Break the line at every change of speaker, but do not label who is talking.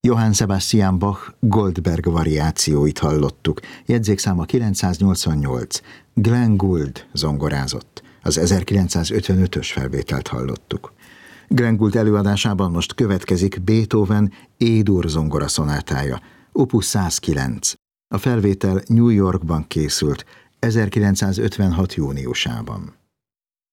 Johann Sebastian Bach Goldberg variációit hallottuk, jegyzékszáma 988, Glenn Gould zongorázott. Az 1955-ös felvételt hallottuk. Glenn Gould előadásában most következik Beethoven E-dur zongoraszonátája, opus 109. A felvétel New Yorkban készült 1956. júniusában.